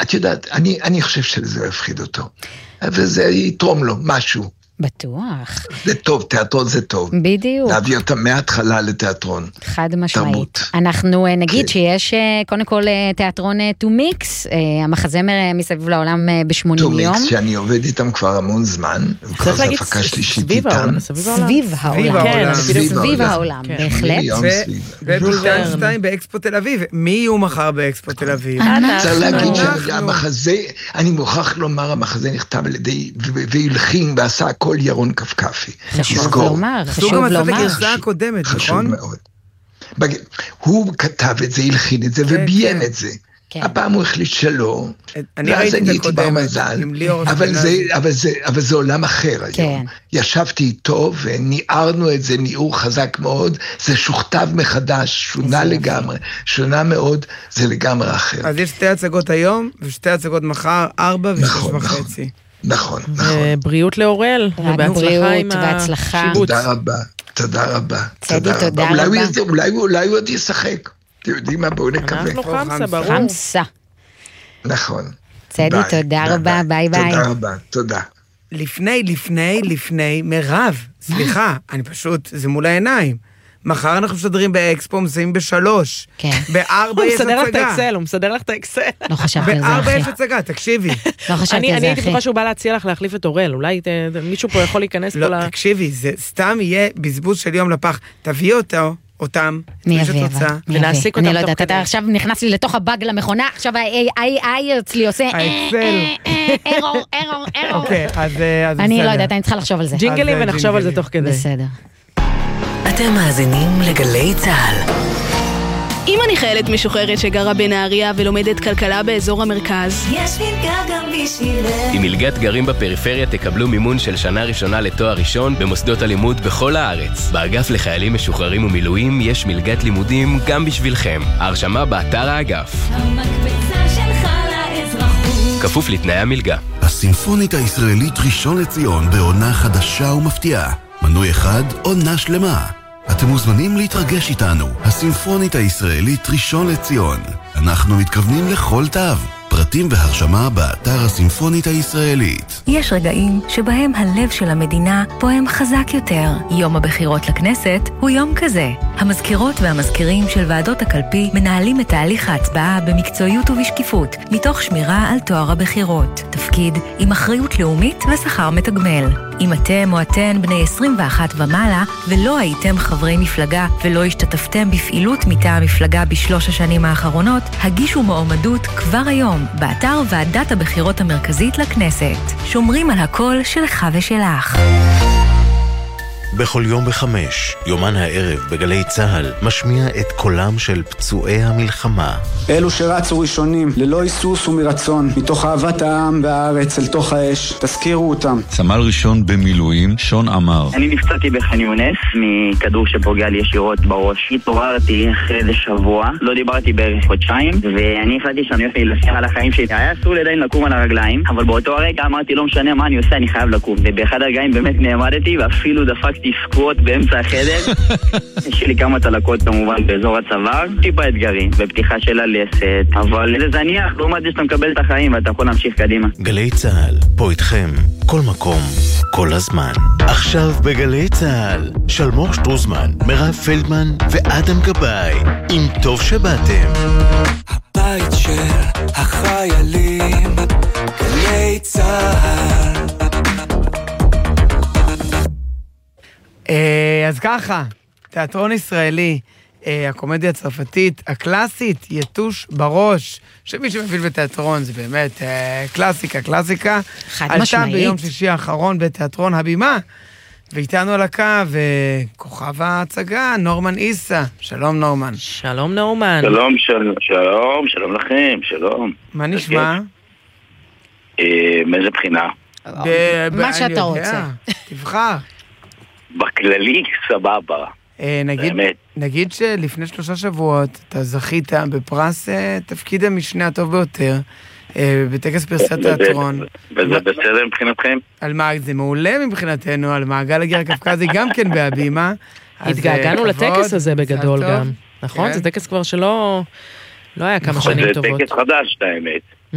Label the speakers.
Speaker 1: את יודעת, אני חושב שזה יפחיד אותו, וזה יתרום לו משהו.
Speaker 2: בטוח.
Speaker 1: זה טוב, תיאטרון זה טוב.
Speaker 2: בדיוק.
Speaker 1: להביא אותם מההתחלה לתיאטרון.
Speaker 2: חד משמעית.
Speaker 1: תרבות.
Speaker 2: אנחנו נגיד שיש קודם כל תיאטרון To Mix, המחזמר מסביב לעולם ב-80 יום.
Speaker 1: To Mix, שאני עובד איתם כבר המון זמן.
Speaker 3: צריך להגיד סביב העולם.
Speaker 2: סביב העולם. סביב העולם, בהחלט.
Speaker 4: ובולטן באקספו תל אביב. מי יהיו מחר באקספו תל אביב?
Speaker 1: צריך להגיד שהמחזה, אני מוכרח לומר, המחזה נכתב על ידי, והלחין ועשה כל ירון קפקפי.
Speaker 2: חשוב לומר.
Speaker 4: גם את הגרסה הקודמת, נכון?
Speaker 1: חשוב מאוד. הוא כתב את זה, הלחין את זה, וביים את זה. הפעם הוא החליט שלא, ואז אני הייתי במזל, אבל זה עולם אחר היום. ישבתי איתו וניערנו את זה, ניעור חזק מאוד, זה שוכתב מחדש, שונה לגמרי, שונה מאוד, זה לגמרי אחר.
Speaker 4: אז יש 2 הצגות היום, ו2 הצגות מחר, 4 ו6.5.
Speaker 1: נכון.
Speaker 3: בריאות לאורל,
Speaker 2: ובהצלחה עם השיבוץ.
Speaker 1: תודה רבה.
Speaker 2: צדי, תודה רבה.
Speaker 1: אולי הוא עוד ישחק. אתם יודעים מה, בואו נקווה.
Speaker 3: אנחנו חמסה, ברור.
Speaker 2: חמסה.
Speaker 1: נכון.
Speaker 2: צדי, תודה רבה, ביי ביי.
Speaker 1: תודה רבה, תודה.
Speaker 4: לפני, מירב, סליחה, אני פשוט, זה מול העיניים. מחר אנחנו משדרים באקספו, מסיים ב3.
Speaker 2: כן.
Speaker 4: ב4 יש הצגה.
Speaker 3: הוא מסדר לך את האקסל.
Speaker 2: לא חשבתי על זה, אחי.
Speaker 4: ב4 יש הצגה, תקשיבי.
Speaker 2: לא חשבתי על זה, אחי.
Speaker 3: אני הייתי בטוחה שהוא בא להציע לך להחליף את אורל. אולי מישהו פה יכול להיכנס פה
Speaker 4: לא, תקשיבי, זה סתם יהיה בזבוז של יום לפח. תביאי אותם,
Speaker 2: מי יביא,
Speaker 3: ונעסיק אותם.
Speaker 2: אני לא יודעת, אתה עכשיו נכנס לי לתוך הבאג למכונה, עכשיו ה-AI אצלי עושה ארור.
Speaker 4: אוקיי, אז
Speaker 2: אני לא יודעת, אני צריכה לחשוב על זה.
Speaker 3: ג'ינגלים ונחשוב על זה תוך כדי.
Speaker 2: בסדר.
Speaker 5: אתם מאזינים לגלי צהל.
Speaker 6: אם אני חיילת משוחררת שגרה בנהריה ולומדת כלכלה באזור המרכז,
Speaker 7: יש מלגה גם בשבילך.
Speaker 8: עם מלגת גרים בפריפריה תקבלו מימון של שנה ראשונה לתואר ראשון במוסדות הלימוד בכל הארץ. באגף לחיילים משוחררים ומילואים יש מלגת לימודים גם בשבילכם. ההרשמה באתר האגף.
Speaker 7: המקבצה שלך לאזרחות.
Speaker 8: כפוף לתנאי המלגה.
Speaker 9: הסימפונית הישראלית ראשון לציון בעונה חדשה ומפתיעה. מנוי אחד, עונה שלמה. אתם מוזמנים להתרגש איתנו. הסימפונית הישראלית ראשון לציון. אנחנו מתכוונים לכל תו. פרטים והרשמה באתר הסימפונית הישראלית.
Speaker 5: יש רגעים שבהם הלב של המדינה פועם חזק יותר. יום הבחירות לכנסת הוא יום כזה. המזכירות והמזכירים של ועדות הקלפי מנהלים את תהליך ההצבעה במקצועיות ובשקיפות, מתוך שמירה על טוהר הבחירות. תפקיד עם אחריות לאומית ושכר מתגמל. אם אתם או אתן בני 21 ומעלה ולא הייתם חברי מפלגה ולא השתתפתם בפעילות מטעם המפלגה ב3 השנים האחרונות, הגישו מועמדות כבר היום באתר ועדת הבחירות המרכזית לכנסת. שומרים על הקול שלך ושלך.
Speaker 9: בכל יום ב5, יומן הערב בגלי צהל, משמיע את קולם של פצועי המלחמה.
Speaker 10: אלו שרצו ראשונים, ללא היסוס ומרצון, מתוך אהבת העם והארץ אל תוך האש, תזכירו אותם.
Speaker 11: סמל ראשון במילואים, שון אמר.
Speaker 12: אני נפצעתי בח'אן יונס, מכדור שפוגע לי ישירות בראש. התעוררתי אחרי איזה שבוע, לא דיברתי בערך חודשיים, ואני החלטתי שאני הולך להילחם על החיים שלי. היה אסור לי עדיין לקום על הרגליים, אבל באותו הרגע אמרתי, לא משנה מה אני עושה, אני חייב לקום. ובאחד הרגעים באמת נעמדתי, ואפילו דפקתי סקווט באמצע החדר. יש לי כמה צלקות כמובן באזור הצוואר, טיפה אתגרים, בפתיחה של הלסת, אבל זה זניח, לעומת זה שאתה מקבל את החיים ואתה יכול להמשיך קדימה.
Speaker 9: גלי צהל, פה איתכם, כל מקום, כל הזמן. עכשיו בגלי צהל, שלמור שטרוזמן, מירב פלדמן ואדם גבאי, עם טוב שבאתם.
Speaker 13: הבית של החיילים, גלי צהל.
Speaker 4: אז ככה, תיאטרון ישראלי, הקומדיה הצרפתית, הקלאסית, יתוש בראש, שמי שמבין בתיאטרון זה באמת קלאסיקה.
Speaker 2: חד משמעית.
Speaker 4: עלתה ביום שישי האחרון בתיאטרון הבימה, ואיתנו על הקו כוכב ההצגה, נורמן איסה. שלום נורמן.
Speaker 3: שלום נורמן.
Speaker 14: שלום לכם, שלום.
Speaker 4: מה נשמע?
Speaker 14: מאיזה בחינה?
Speaker 2: מה שאתה רוצה.
Speaker 4: תבחר.
Speaker 14: בכללי סבבה.
Speaker 4: נגיד שלפני 3 שבועות אתה זכית בפרס תפקיד המשנה הטוב ביותר בטקס פרסי התיאטרון.
Speaker 14: וזה בסדר מבחינתכם?
Speaker 4: זה מעולה מבחינתנו, על מעגל הגר הקפקזי גם כן בהבימה.
Speaker 3: התגעגענו לטקס הזה בגדול גם. נכון? זה טקס כבר שלא היה כמה שנים טובות.
Speaker 14: זה טקס חדש, האמת.